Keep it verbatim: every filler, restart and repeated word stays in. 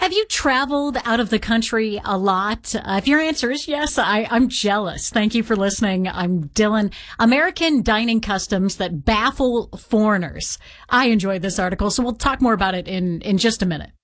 Have you traveled out of the country a lot? Uh, if your answer is yes, I, I'm jealous. Thank you for listening. I'm Dylan. American dining customs that baffle foreigners. I enjoyed this article, so we'll talk more about it in, in just a minute.